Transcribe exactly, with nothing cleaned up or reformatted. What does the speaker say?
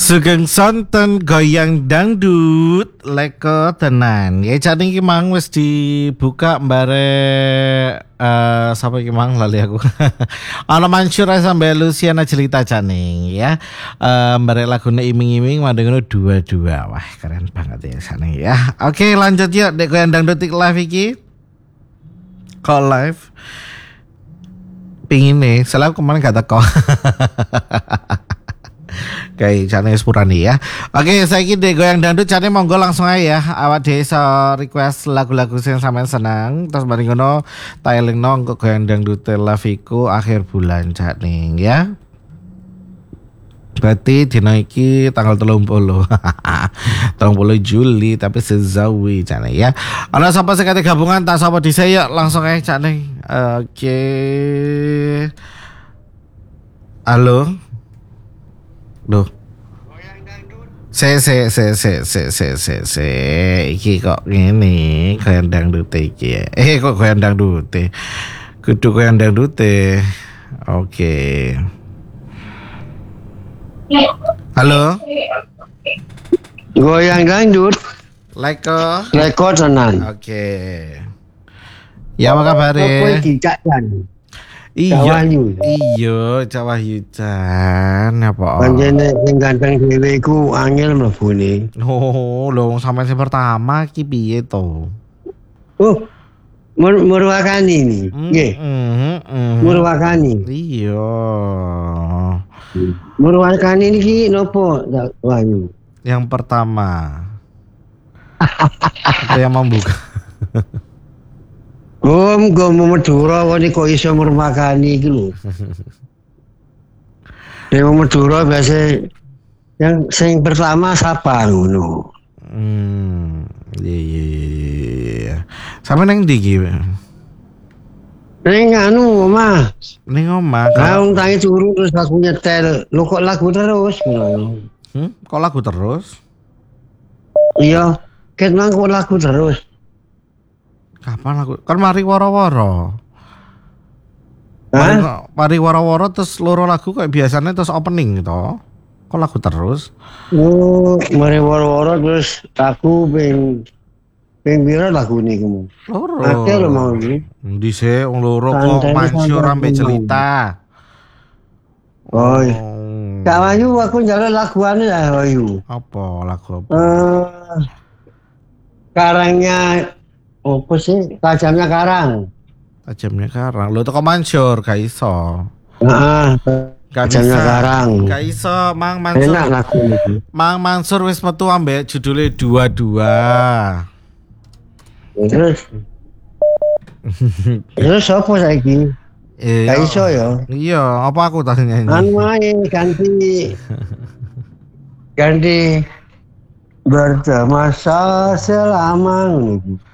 Sugeng sonten goyang dangdut leko tenan. Ya jane iki mang wis dibuka mbare uh, sapa iki mang lali aku. Ana Mansur sampe Luciana Jelita jane ya. Uh, mbare lagune iming-iming mandeng dua-dua. Wah, keren banget ya sana ya. Oke, lanjut yuk dek goyang dangdut live iki. Kok live? Pingin nih, soalnya kemarin gak teko. Kayak channel Sepurani ya. Oke, saya kira goyang dangdut channel monggo langsung aja ya. Awak desa request lagu-lagu yang sampean senang. Terus mari ngono tailing nong ke goyang dangdut Laviku akhir bulan channel ya. Berarti dina iki tanggal tiga puluh tiga puluh Juli tapi sezawi channel ya. Ana sapa sing kate gabungan tak sapa dhisik yuk langsung aja channel. Oke. Halo. Duh. Se se se se se se se se iki kok ngene goyang dangdut iki ya. Eh kok goyang dangdut. Kudu goyang dangdut. Oke. Halo. Goyang dangdut. Leko. Leko tenan. Oke. Ya apa kabar? Apa iki Cak Jan? Iya, iya, Cak Wahyu Jan, apa? Panjene sing ganteng dhewe iku angel mlebune. Oh, lho sampean sing pertama ki piye to? Oh, Mur Murwakani ini. Nggih. Heeh, Murwakani. Iya. Murwakani niki nopo Cak Wahyu? Yang pertama. Itu yang membuka. Om go Madura wani kok iso Murwakani iki lho. Dewa Madura biasa yang sing pertama sapa ngono. Hmm, iya iya iya. Sampe nang ndi iki? Ning anu omah. Ning omah. Kaung tangi turu terus aku nyetel. Lho kok lagu terus ngono. Hmm, kok lagu terus? Iya, ket nang kok lagu terus. Kapan lagu? Kan mari woro-woro. Mari, mari woro-woro terus loro lagu kayak biasanya terus opening gitu. Kok lagu terus? Oh, mari woro-woro terus lagu ping ping pira lagu ini kamu? Loro. Akeh lho mau iki. Ndi sih wong loro kok Mansur sampe Jelita. Oh. Kak Wahyu aku njaluk laguane ya Wahyu. Apa lagu apa? Eh Karangnya apa sih? Tajamnya Karang. Tajamnya Karang. Lho teko Mansur gak iso. Heeh. Tajamnya Karang. Gak iso, Mang Mansur. Enak lagu iki. Mang Mansur wis metu ambek judulnya dua-dua. Terus Terus apa saiki? Eh, Gak iso ya. Iya, apa aku tak nyanyi? Anu ae ganti ganti bermasa selama ngono.